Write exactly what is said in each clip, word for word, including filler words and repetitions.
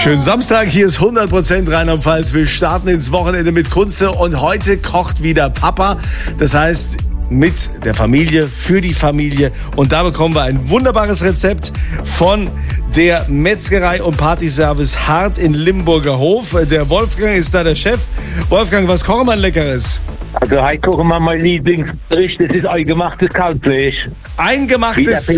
Schönen Samstag, hier ist hundert Prozent Rheinland-Pfalz. Wir starten ins Wochenende mit Kunze und heute kocht wieder Papa. Das heißt, mit der Familie, für die Familie. Und da bekommen wir ein wunderbares Rezept von der Metzgerei und Partyservice Hart in Limburger Hof. Der Wolfgang ist da der Chef. Wolfgang, was kochen wir ein Leckeres? Also heute kochen wir mein Lieblingsgericht, das ist eingemachtes Kalbfleisch. Eingemachtes,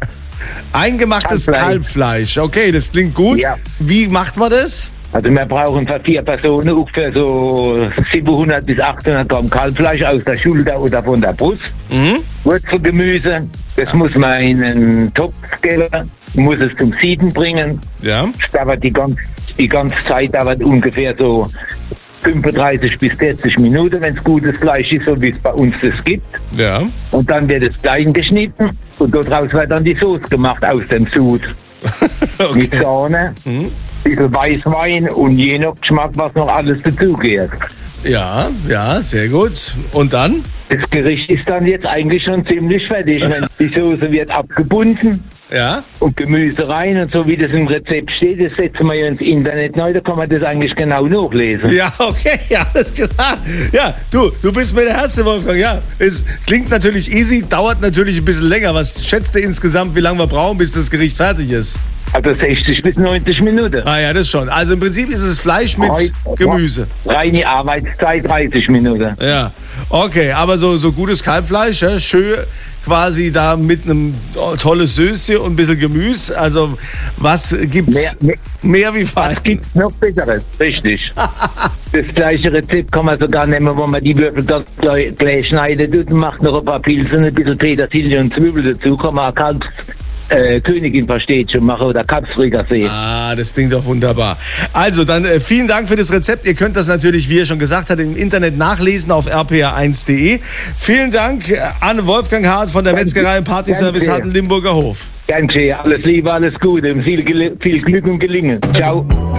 eingemachtes Kalbfleisch. Kalbfleisch. Okay, das klingt gut. Ja. Wie macht man das? Also wir brauchen für vier Personen ungefähr so siebenhundert bis achthundert Gramm Kalbfleisch aus der Schulter oder von der Brust. Mhm. Wurzelgemüse, das muss man in einen Topf geben, muss es zum Sieden bringen. Ja. Das dauert die, ganz, die ganze Zeit dauert ungefähr so fünfunddreißig bis vierzig Minuten, wenn es gutes Fleisch ist, so wie es bei uns das gibt. Ja. Und dann wird es klein geschnitten und daraus wird dann die Soße gemacht aus dem Sud. Okay. Mit Sahne, Mhm. bisschen Weißwein und je nach Geschmack, was noch alles dazugehört. Ja, ja, sehr gut. Und dann? Das Gericht ist dann jetzt eigentlich schon ziemlich fertig. Wenn die Soße wird abgebunden Ja. und Gemüse rein und so wie das im Rezept steht, das setzen wir ja ins Internet neu, da kann man das eigentlich genau nachlesen. Ja, okay, ja, alles klar. Ja, du, du bist mir der Herz, Wolfgang. Ja, es klingt natürlich easy, dauert natürlich ein bisschen länger. Was schätzt du insgesamt, wie lange wir brauchen, bis das Gericht fertig ist? Also sechzig bis neunzig Minuten. Ah ja, das schon. Also im Prinzip ist es Fleisch mit Gemüse. Reine Arbeitszeit dreißig Minuten. Ja, okay, aber so, so gutes Kalbfleisch, ja, schön quasi da mit einem oh, tolles Söschen und ein bisschen Gemüse. Also was gibt's Mehr, mehr, mehr wie fein? was gibt's noch Besseres? Richtig. Das gleiche Rezept kann man sogar nehmen, wo man die Würfel ganz gleich, gleich schneidet und macht noch ein paar Pilze, ein bisschen Petersilie und Zwiebel dazu, kann man Kalbs Äh, Königin versteht schon machen oder Kalbsfrikassee. Ah, das klingt doch wunderbar. Also dann äh, vielen Dank für das Rezept. Ihr könnt das natürlich, wie er schon gesagt hat, im Internet nachlesen auf r p r eins punkt d e. Vielen Dank an Wolfgang Hart von der Metzgerei und Partyservice Hart in Limburger Hof. Danke, alles Liebe, alles Gute, viel, viel Glück und Gelingen. Ciao.